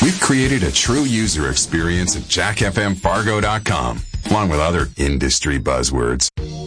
We've created a true user experience at jackfmfargo.com, along with other industry buzzwords.